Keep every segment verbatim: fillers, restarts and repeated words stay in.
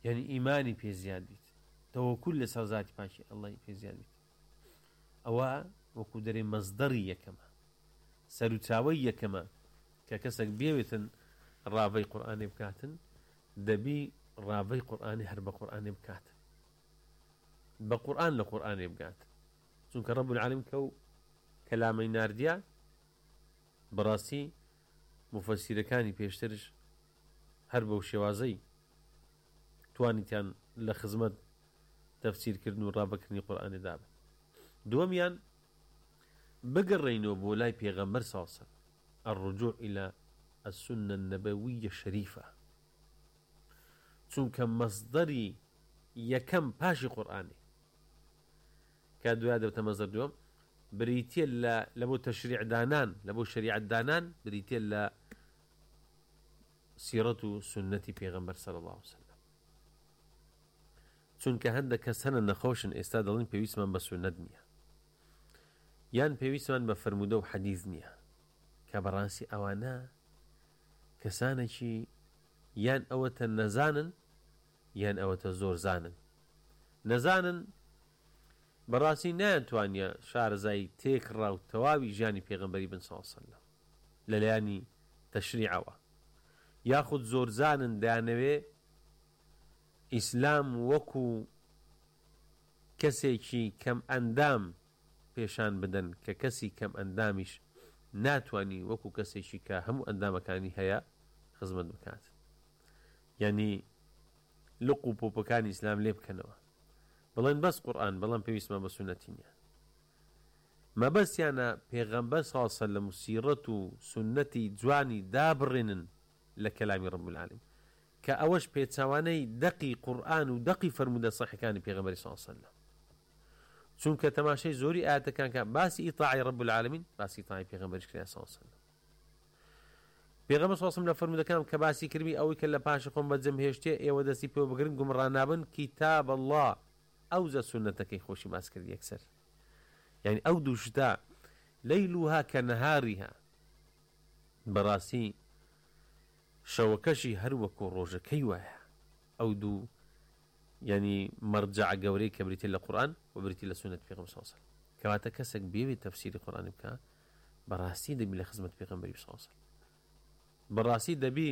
یعنی ئیمانی پێ زیاد بیت تەوەکول لەسەر زاتی پاکی ئەڵڵای پێ زیاد بیت ئەوە وەکو دەرێ مەزدەڕی یەکەمە سەرچاوەی یەکەمە کە کەسێک بێوێتن ڕاوەی قورئانێ بکاتن دەبی ڕاوەی قورئانی هەر بە قورئانێ بکاتن بە قورئان لە قورئانێ بگات چونکە ڕەب العالەمین کە و کەلامەی ناردیە بەڕاستی مفەسیرەکانی پێشترش هەر بەو شێوازەی توانیتیان لە خزمەت تەفسیرکردن و ڕابەکردنی قورئانێ دابن دووەمیان بگەڕێینەوە بۆ لای پێغەمبەر ساسە الرجوع إلى السنة النبوية الشريفة چونکە مەصدەری یەکەم پاشی قورئانێ کە دوای دەبتە مەصدەر دووەم بریتیە لە لە بۆ تەشریع دانان لە بۆ شریعەت دانان بریتیە لە سیرەت و سنەتی پێغەمبەر صلی الله عليه وسلم چونکە هەندێک کەس هەنە نەخۆشن ئێستا دەڵێن پێویستمان بە سنەت نییە یان پێویستمان بە فەرموودە و حەدیث نییە کە بەڕاستی ئەوانە کەسانێکی یان ئەوەتە نەزانن یان ئەوەتە زۆر زانن نەزانن بەڕاستی نایانتوانیە شارەزای تێکڕا و تەواوی ژیانی پێغەمبەری بن صلی الله علیه وسلم لەلایانی تەشریعەوە یاخود زۆر زانن دەیانەوێ ئیسلام وەکو کەسێکی کەم ئەندام پێشان بدەن کە کەسی کەم ئەندامیش ناتوانی وەکو کەسێکی کە هەموو ئەندامەکانی هەیە خزمەت بکات یعنی لق و پۆپەکانی ئیسلام لێ بکەنەوە بڵێن بەس قورئان بەڵام پێویستمان بە سنەتی نییە مەبەستیانە پێغەمبەر صلی الله علیه وسلم و سیرەت و سنەتی جوانی دابڕێنن لە کەلامی ڕەب العالەمین کە ئەوەش پێچاوانەی دەقی قورئان و دەقی فەرموودە سەحیحەکانی پێغەمبەری صلی الله علیه وسلم چونکە تەماشای زۆری ئاەتەکان کە باسی ئیطاعی ڕەب العالەمین باسی ئیطاعی پێغەمبەریش کرا صلی الله علیه وسلم پێغەمبەر صلی الله علیه وسلم لە فەرموودەکان کە باسی کردی ئەوەی کە لە پاشی خۆم بەجەم هێشتێ ئێوە دەستی پێوە بگرن گومڕا نابن کتاب الله ئەوزە سنەتەکەی خۆشی باس کرد یەکسەر یعنی ئەو دوو شتە لەیلوها کەنەهاریها بەڕاستی شەوەکەشی هەر وەکو ڕۆژەکەی وایە ئەو دوو یعنی مەرجع گەورەی کە بریتە لە قورئان و بریتە لە سنەت پێغەمبەر صلی الله علیه وسلم کەواتە کەسێک بێوێت تەفسیری قورئان بکە بەڕاستی دەبی لە خزمەت پێغەمبەری صلی الله علیه وسلم بەڕاستی دەبی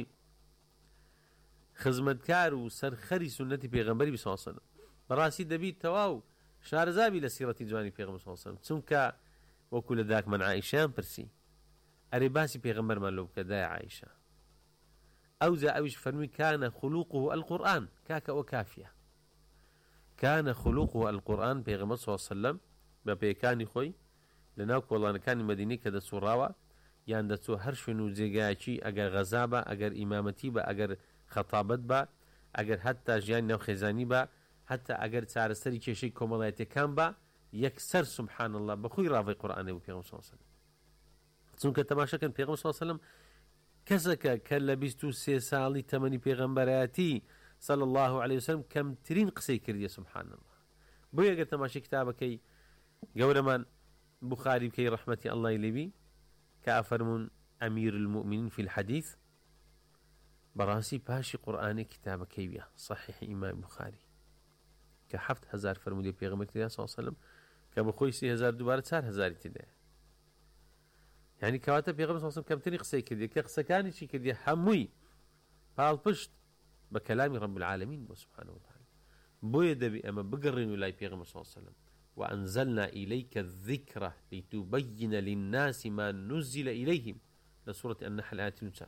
خزمەتکار و سەرخەری سنەتی پێغەمبەری صلی الله علیه وسلم بەڕاستی دەبی تەواو شارەزابی لە سیرەتی جوانی پێغەمبەر صلی الله علیه وسلم چونکە وەکو لە داکمەن عائیشەیان پرسی ئەرێ باسی پێغەمبەرمان لەو بکە دای عائیشە ئەوجا ئەویش فەرمووی کانە خولوقه القورئان کاکە ئەوە کافیە کانە خولوقه القورئان پێغەمبەر صلی الله علیه وسلم بە پێکانی خۆی لەناو کۆڵانەکانی مەدینەی کە دەچووڕاوە یان دەچوو هەر شوێن و جێگایەکی ئەگەر غەزا بە ئەگەر ئیمامەتی بە ئەگەر خەتابەت بە ئەگەر هەتا ژیانی ناو خێزانی بە هەتا ئەگەر چارەسەری کێشەی کۆمەڵایەتیەکان بە یەکسەر سبحان الله بەخۆی ڕاوەی قورئانێ بوو پێغەمبەر صلی الله علیه وسلم چونکە تەماشاکەن پێغەمبەر صلی الله علیه وسلم کەسێکە کە لە بیست و سێ ساڵی تەمەنی پێغەمبەرایەتی صلی الله عليه وسلم کەمترین قسەی کردیە سبحان الله بۆ ئەگەر تەماشای کتابەکەی گەورەمان بوخاری بکەی ڕەحمەتی ئەڵڵای لێبی کە ئەفەرمون ئەمیر المؤمنین فی الحەدیث بەڕاستی پاشی قورئانی کتابەکەی ویە صحیح ئیمام بوخاری کە حەفت هەزار فەرموودەی پێغەمبەر صلی الله علیه وسلم کە بەخۆی سێ هەزار دووبارە چار هەزاری تێدایە یعنی کەواتە پێغەمبەر صلی الله علیه وسلم کەمترین قسەی کردی کە قسەکانی چی کردی هەمووی پاڵپشت بە کەلامی ڕەب العالەمین بۆ سبحانه وتعالى بۆیە دەبی ئەمە بگەڕین و لای پێغەمبەر صلی الله علیه وسلم وأنزلنا إليك الذكر لتبين للناس ما نزل إليهم لسورة النحل آية نوچار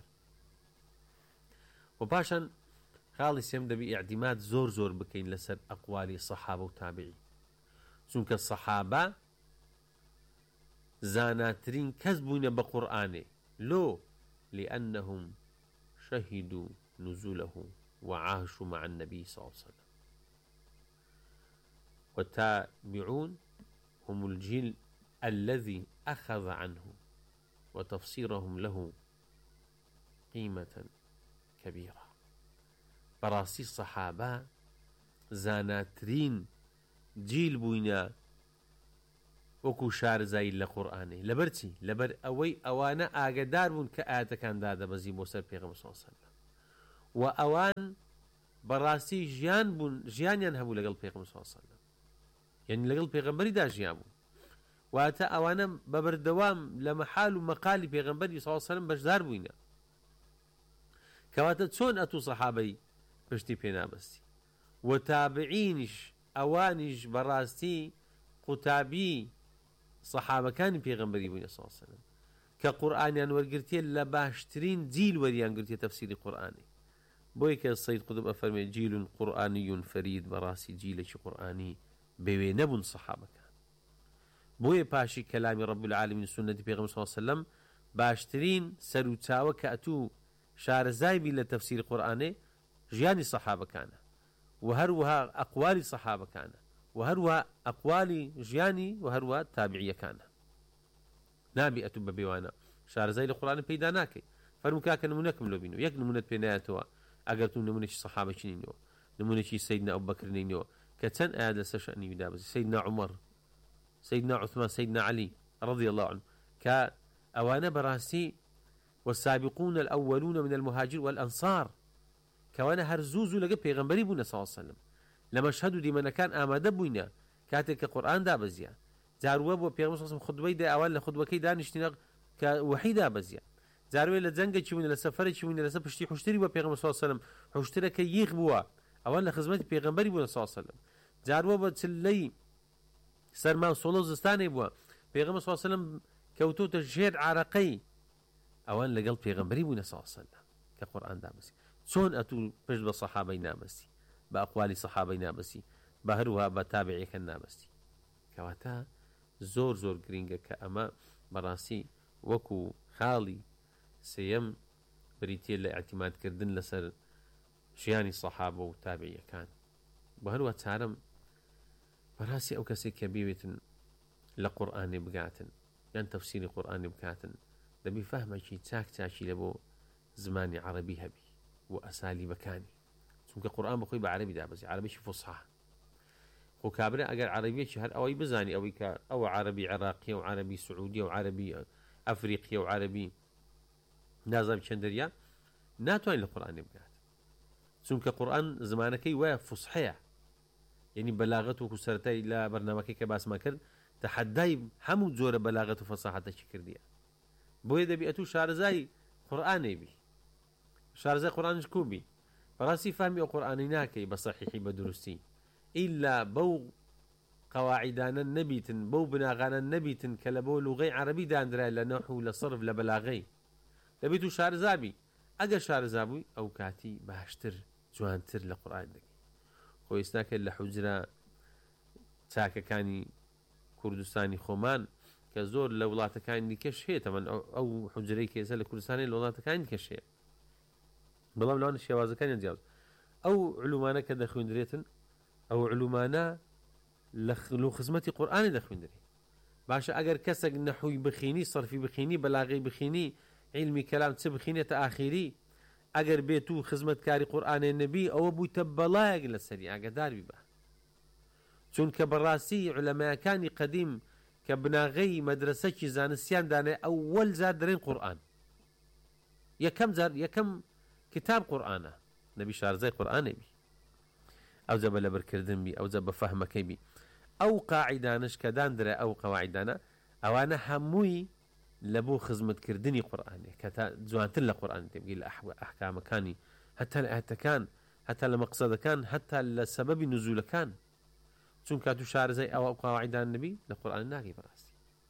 وباشا خاڵی سێم دەبی ئیعتیماد زۆر زۆر بکەین لەسەر ئەقوالی سەحابە و تابعی چونکە سەحابە زاناترین کەس بوونە بە قورئانێ لۆ لأنهم شهدوا نزوله وعاشوا مع النبي صلى الله عليه وسلم والتابعون هم الجيل الذي أخذ عنه وتفسيرهم له قيمة كبيرة بەڕاستی الصحابة زاناترین جیل بووینە وەکو شارزایی لە قورئانێ لەبەرچی لەبەر ئەوەی ئەوانە ئاگادار بوون کە ئاەتەکان دادەبەزی بۆ سەر پێغەمبەر صلی الله علیه وسلم و ئەوان بەڕاستی ژیان بوون ژیانیان هەبوو لەگەڵ پێغەمبەر صلی الله علیه وسلم یعنی لەگەڵ پێغەمبەریدا ژیان بوو واتە ئەوانە بەبەردەوام لە مەحال و مەقالی پێغەمبەری صلی الله علیه وسلم بەشدار بووینە کەواتە چۆن ئەتوو سەحابەی پشتی پێ نابەستی و تابعینیش ئەوانیش بەڕاستی قوتابی سەحابەکانی پێغەمبەری بووینە صلی الله علیه وسلم کە قورئانیان وەرگرتێ لە باشترین جیل وەریان گرتێ تەفسیری قورئانی بۆی کە سەید قوتب ئەفەرمێ جیل قورئانی فرید بەڕاستی جیلێکی قورئانی بەوێ نەبوون سەحابەکان بۆیە پاشی کەلامی رب العالمین سنەتی پێغەمبەر صلی الله علیه وسلم باشترین سەرچاوە کە ئەتوو شارەزای بی لە تەفسیری قورئانێ ژیانی سەحابەکانە و هەروەها ئەقوالی سەحابەکانە و هەروەها ئەقوالی ژیانی و هەروەها تابعیەکانە نابی ئەتوو بە بێوانە شارەزای لە قورئان پەیدا ناکەی فەرموو کاکە نمونەکەم لۆ بینەوە یەک نمونەت پێ نایەتەوە ئەگەر تو نمونەی سەحابەکی نینەوە نمونەی سەیدنا ئەبوبەکر نینەوە کە چەند ئاەت لەسەر شەئنی دابەزی سەیدنا عومەر سيدنا عثمان سيدنا علي رضي الله عنه كأوان براسي والسابقون الأولون من المهاجر والأنصار كوانا هرزوزو لقى بيغنبري بونا صلى الله عليه وسلم لما شهدوا دي من كان آماده بونا كاتك قرآن دا بزيا زاروه بو بيغنبري صلى الله عليه وسلم خطبه دا أوان لخطبه كي دانشتنا كوحي دا بزيا زاروه لزنگه چوين لسفره چوين لسفشتي حشتري بو بيغنبري صلى الله عليه وسلم حشتره كي يغبوا أوان لخزمت بيغنبري بونا صلى الله عليه وسلم زاروه بو تسلي سەرما و سۆڵە و زستانێ بووە پێغەمبەر صلی الله علیه وسلم کەوتوتە ژێر عارەقەی ئەوان لەگەڵ پێغەمبەری بوونە صلی الله علیه وسلم کە قورئان دابەسی چۆن ئەتوو پشت بە سەحابەی نابەستی بە ئەقوالی سەحابەی نابەسی بە هەروەها بە تابعیەکان نابەستی کەواتە زۆر زۆر گرینگە کە ئەمە بەڕاستی وەکو خاڵی سێیەم بریتیە لە ئاعتیمادکردن لەسەر ژیانی سەحابە و تابعیەکان بە هەروەها چارەم بەڕاستی ئەو کەسێک کە بێوێتن لە قورئانێ بگاتن یان تەفسیری قورئانێ بکاتن دەبی فەهمێکی چاک چاکی لە بۆ زمانی عەرەبی هەبی و ئەسالیبەکانی چونکە قورئان بەخۆی بە عەرەبی دابەزی عەرەبیشی فوسحا خۆ کابرا ئەگەر عەرەبیەکی هەر ئەوەی بزانی ئەوەی کە ئەوە عەرەبی عێراقیە و عەرەبی سعودیە و عەرەبی ئەفریقیە و عەرەبی نازانم چەند دەریا ناتوانێت لە قورئانێ بگات چونکە قورئان زمانەکەی وایە فوسحەیە يعني بلاغت و سەرەتای لە بەرنامەکەی کە باسمان کرد تەحەدای هەموو جۆرە بەلاغت و فەساحەتێکی کردیە بۆیە دەبی ئەتوو شارەزای قورئانێ بی شارەزای قورئانش کوبی بەڕاستی فەهمی ئەو قورئانی ناکەی بە سەحیحی بە دروستی ئیلا بەو قەواعیدانە نەبیتن بەو بناغانە نەبیتن کە لە بۆ لوغەی عەرەبی دانرای لە نەحو و لە سەرف لە بەلاغەی دەبی تو شارەزابی ئەگەر شارەزابووی ئەو کاتی باشتر جوانتر لە قورئان دەکەی خۆ ئێستاکە لە حوجرە چاکەکانی کوردستانی خۆمان کە زۆر لە وڵاتەکانی دیکەش هەیە تەمەن ئەو حوجرەی کە ئێستا لە کوردستانی لە وڵاتەکانی دیکەش هەیە بەڵام لەوانە شێوازەکانیان جیاوز ئەو علومانە کە دەخوێندرێتن ئەو علومانە لە خزمەتی قورئانی دەخوێندرێت باشە ئەگەر کەسێک نەحوی بخینی سەرفی بخینی بەلاغەی بخینی علمی کەلام چ بخینێتە ئاخیری ئەگەر بێت و خزمەتکاری قورئانێ نەبی ئەوە بوویتە بەڵایەک لەسەری ئاگادار بیبە چونکە بەڕاستی عولەمایەکانی قەدیم کە بناغەی مەدرسەکی زانستیان دانێ ئەوەل جار دەرێن قورئان یەکەم جار یەکەم کتاب قورئانە نەبی شارەزای قورئانێ بی ئەوجا بە لەبەرکردن بی ئەوجا بە فەهمەکەی بی ئەو قاعیدانش کە دانرێ ئەو قەواعیدانە ئەوانە هەمووی لە بۆ خزمەتکردنی قورئانێ کە تا جوانتر لە قورئان تێبگەی لە ئەحکامەکانی هەتا لە ئاەتەکان هەتا لە مەقسەدەکان هەتا لە سەبەبی نزولەکان چونکە تو شارەزای ئەوە ئەو قاعیدان نەبی لە قورئان ناگەی بەڕاستی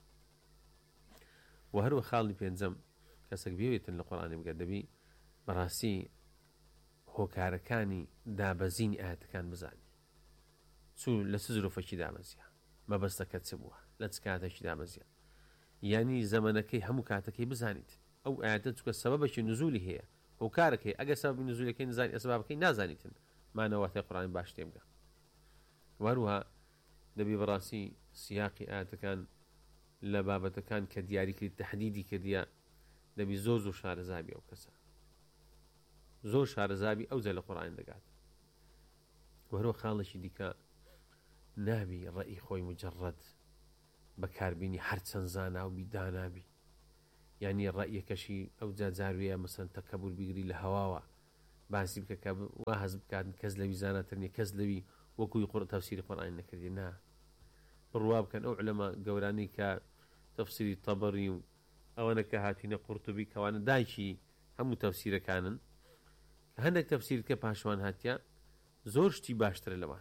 و هەروە خاڵی پێنجەم کەسێک بێوێتن لە قورئانێ بگات دەبی بەڕاستی هۆکارەکانی دابەزینی ئاەتەکان بزانی چوو لە چ زرۆفێکی دابەزیە مەبەستەکە چ بووە لە چ کاتێکی دابەزیە یعنی زەمانەکەی هەموو کاتەکەی بزانیت ئەو ئاەتە چونکە سەبەبێکی نزولی هەیە هۆکارەکەی ئەگەر سەبەبی نزولەکەی نزانی ئەسبابەکەی نازانیتن مانەواتای قورئان باش تێبگە وەروها دەبی بەڕاستی سیاقی ئاەتەکان لە بابەتەکان کە دیاریکردی تەحدیدی کردیە دەبی زۆر زۆر شارەزابی ئەو کەسە زۆر شارەزابی ئەوجا لە قورئان دەگات وەروە خاڵێکی دیکە نابی ڕەئی خۆی مجەڕەد بەکاربینی هەرچەند زانا و بیدانابی یعنی ڕەیەکەشی ئەو جاجاروەیە مەسەن تەکەبور بیگری لە هەواوە باسی بکە کە وا حەز بکات کەس لەوی زاناتر نیە کەس لەوی وەکوی قڕ تەفسیری قورئان نەکردی نا بڕوا بکەن ئەو علەما گەورانەی کە تەفسیری تەبەری و ئەوانە کە هاتینە قورتوبی کەوانە دایکی هەموو تەفسیرەکانن هەندێک تەفسیر کە پاشوان هاتیە زۆر شتی باشترە لەوان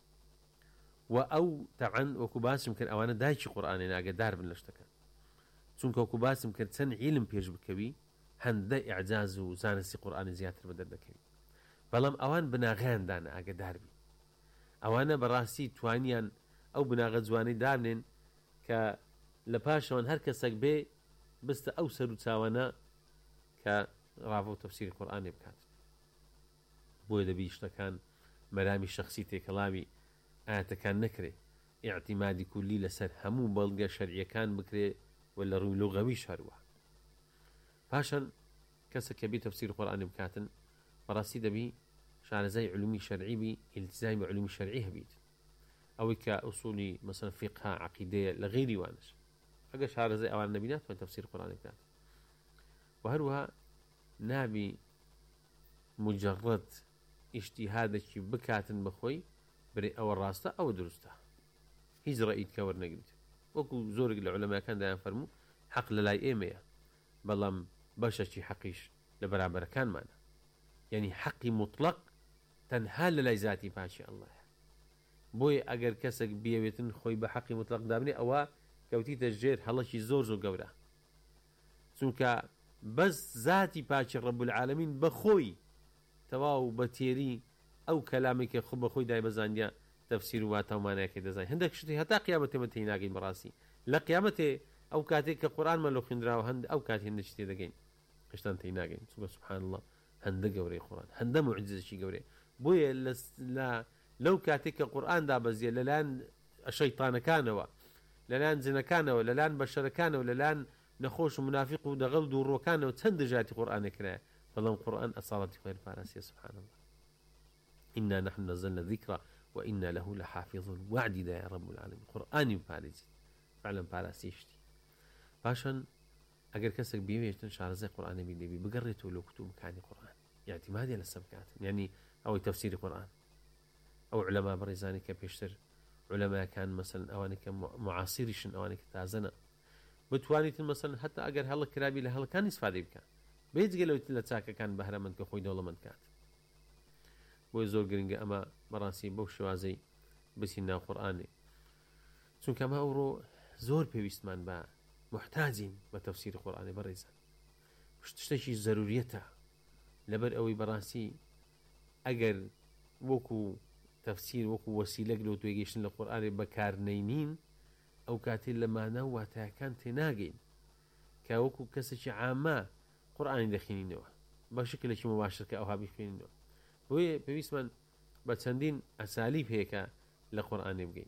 و ئەو تەعەن وەکو باسم کرد ئەوانە دایکی قورئانە ئاگادار بن لە شتەکە چونکە وەکو باسم کرد چەند عیلم پێش بکەوی هەندە ئیعجاز و زانستی قورئانی زیاتر بەدەردەکەوی بەڵام ئەوان بناغیاندانە ئاگادار بی ئەوانە بەڕاستی توانیان ئەو بناغە جوانەی دابنێن کە لە پاشەوان هەر کەسێک بێ بستە ئەو سەر و چاوانە کە ڕاوە و تەفسیری قورئانی بکات بۆیە دەبی شتەکان مەرامی شخصی تێکەڵاوی ئاەتەکان نەکرێ ئیعتیمادی کولی لەسەر هەموو بەڵگە شەرعیەکان بکرێ و لە ڕووی لوغەویش هەروە پاشان کەسە کە بێ تەفسیری قورئانی بکاتن بەڕاستی دەبی شارەزای علومی شەرعی بی ئیلتزامی بە علومی شەرعی هەبیت ئەوەی کە ئوسولی مەسەڵەن فیقها عەقیدەیە لە غەیری وانش ئەگەر شارەزای ئەوان نەبی ناتوانێت تەفسیری قورئانی بکات و هەروەها نابی مجرد ئیجتیهادێکی بکاتن بەخۆی برێ ئەوە ڕاستە ئەوە دروستە هیچ ڕەئیت کە وەرنەگریت وەکو زۆرێک لە عولەماکان دایان فەرموو حەق لە لای ئێمەیە بەڵام بەشەکی حەقیش لە بەرامبەرەکانمانە یعنی حەقی مطلق تەنها لە لای ذاتی پاچی ئەڵڵایە بۆیە ئەگەر کەسێک بیەوێتن خۆی بە حەقی مطلق دابنێ ئەوە کەوتیتە ژێر هەڵەکی زۆر زۆر گەورە چونکە بەس ذاتی پاچی ڕەب العالەمین بەخۆی تەواو بە تێری ئەو کەلامی کە خۆ بەخۆی دای بەزانیا تەفسیر و واتەمانەیەکی دەزانین هەندێک شتی هەتا قیامەتێمە تێی ناگەین بەڕاستی لە قیامەتێ ئەو کاتێک کە قورئانمە لۆ خوێندراوە هەند ئەو کات هێندە شتێ دەگەین هێشتا تێی ناگەین چونکە سوبحان الله هەندە گەورەی قورئان هەندە موعجزەی گەورەی بۆیە لە لەو کاتێک کە قورئان دابەزیە لەلایەن شەیطانەکانەوە لەلایەن جنەکانەوە لەلایەن بەشەرەکانەوە لەلایەن نەخۆش و منافق و دەغەڵ و دووڕۆکانەوە چەند دژاتی قورئانێکرایە بەڵام قورئان ئەساڵەتی خۆی پاراستیە سبحان الله إنا نحن نزلنا الذكر وإنا له لحافظون وعدي دا يا رب العالمين قرآني بارزي فعلا باراستيشتي باشن ئەگەر کەسێک بێوێتن شارەزای قورئانی بی دەبی بگەڕێتەوە لە کتوبەکانی قورئان اعتمادی لەسەر بکاتن یعنی ئەوەی تەفسیری قورئان ئەو علەما بەڕێزانی کە پێشتر علەماکان مەسەلەن ئەوانەی کە معاصریشن ئەوانەی کە تازەنە بتوانیتن مەسەلەن هەتا ئەگەر هەڵە کرابی لە هەڵەکانی استفادەی بکات بێجگە لەوەی لە چاکەکان بەهرەمەند کە خۆی دەوڵەمەند کات بۆی زۆر گرنگە ئەمە بەڕاستی بەو شێوازەی بچین ناو قورئانێ چونکە ئەمە ئەوڕۆ زۆر پێویستمان بە محتاجین بە تەفسیری قورئانی بەڕێزان شتێکی زەروریەتە لەبەر ئەوەی بەڕاستی ئەگەر وەکو تەفسیر وەکو وەسیلەک لەو توێگەیشتن لە قورئانێ بەکارنەینین ئەو کاتێ لە مانە و واتایەکان تێناگەین کە وەکو کەسێکی عامە قورئانی دەخوێنینەوە بە شکلێکی مباشر کە ئەوها بخوێنینەوە بۆیە پێویستمان بە چەندین ئەسالیب هەیە کە لە قورئانێ بگەین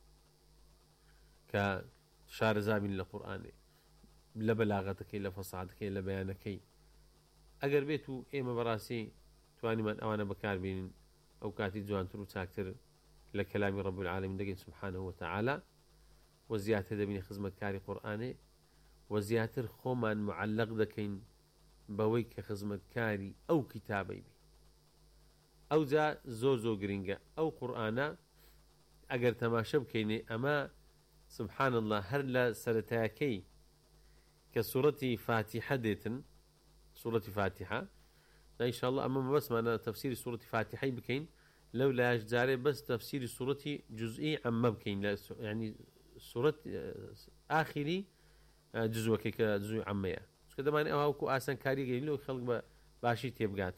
کە شارەزابین لە قورئانێ لە بەلاغەتەکەی لە فەساحەتەکەی لە بەیانەکەی ئەگەر بێت و ئێمە بەڕاستی توانیمان ئەوانە بەکاربێنین ئەو کاتی جوانتر و چاکتر لە کەلامی ڕەب العالەمین دەگەین سبحانه وتعالى و زیاتر دەبینی خزمەتکاری قورئانێ و زیاتر خۆمان معلق دەکەین بەوەی کە خزمەتکاری ئەو کتابەی بی ئەو جا زۆر زۆر گرنگە ئەو قورئانە ئەگەر تەماشە بکەینێ ئەمە سبحان الله هەر لە سەرەتایەکەی کە سوورەتی فاتحە دێتن سوورەتی فاتحە إن شاء الله أمام بس معنا تفسير سورة فاتحة بكين لو لا جاري بس تفسير سورة جزئي عم بكين يعني سورة آخري جزء كيك جزء عمية كده معنى أو كو آسان كاري جاي له خلق باشي تيبقات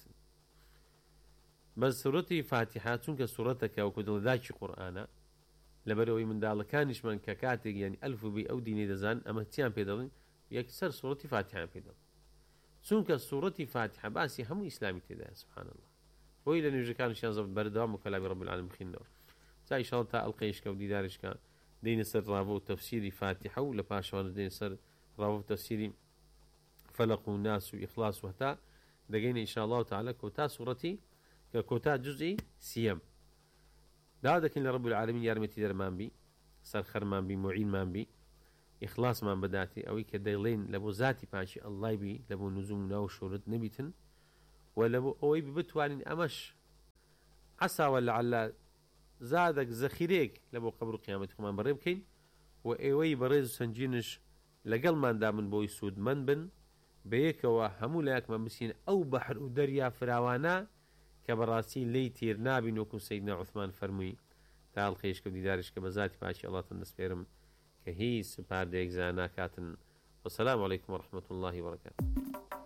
بس سورة فاتحة تونك سورتك أو كده ذاك قرآن لبروي من دال كانش من ككاتج يعني ألف بي أو ديني دزان أما تيان بيدلين يكسر سورة فاتحة بيدل چونکە سوورەتی فاتحە باسی هەموو ئیسلامی تێدایە سبحان الله بۆی لە نوێژەکانیشیان زەبط بەردەوام و کەلامی ڕەب العالەمین بخوێننەوە جا ئینشاءڵڵا تا ئەڵقەیشکە و دیدارشکە دێنە سەر ڕاوە و تەفسیری فاتحە و لە پاشەوانە دێنە سەر ڕاوە و تەفسیری فەلەق و ناس و ئیخلاص و هەتا دەگەینە ئینشاءڵڵا تعالە کۆتا سوورەتی کە کۆتا جوزئی سیەم داوا دەکەین لە ڕەب العالەمین یارمەتی دەرمان بی سەرخەرمان بی موعینمان بی إخلاص من بداتي أو كدلين لبو ذاتي باشي الله بي لبو نزوم ناو شورت نبيتن ولبو أوي بتوانين أمش عسى ولعل زادك زخيريك لبو قبر قيامتكم بريبكين وأوي بريز سنجينش لقل ما دامن بوي سود من بن بيكوا همو ليك ما مسين أو بحر ودريا فراوانا كبراسي لي تير نابين وكم سيدنا عثمان فرمي تعال خيش كبدي دارش كبزاتي باشي الله تنسبيرم كهي سبار ديك زانا كاتن والسلام عليكم ورحمة الله وبركاته.